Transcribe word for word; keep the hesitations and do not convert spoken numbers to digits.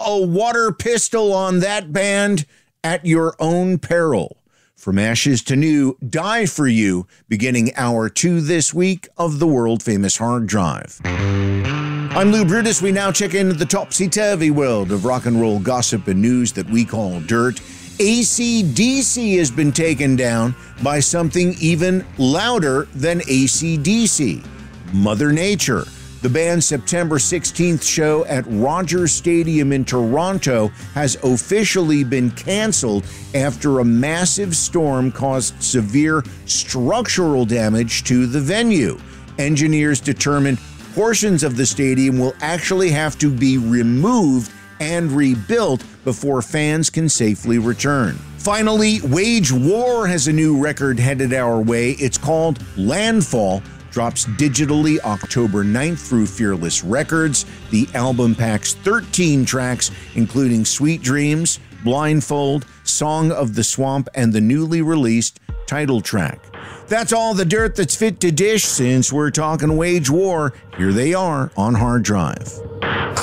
a water pistol on that band at your own peril. From ashes to new, Die For You, beginning hour two this week of the world-famous Hard Drive. I'm Lou Brutus. We now check into the topsy-turvy world of rock and roll gossip and news that we call dirt. A C D C has been taken down by something even louder than A C D C, Mother Nature. The band's September sixteenth show at Rogers Stadium in Toronto has officially been canceled after a massive storm caused severe structural damage to the venue. Engineers determined portions of the stadium will actually have to be removed and rebuilt before fans can safely return. Finally, Wage War has a new record headed our way. It's called Landfall. Drops digitally October ninth through Fearless Records. The album packs thirteen tracks, including Sweet Dreams, Blindfold, Song of the Swamp, and the newly released title track. That's all the dirt that's fit to dish. Since we're talking Wage War, here they are on Hard Drive.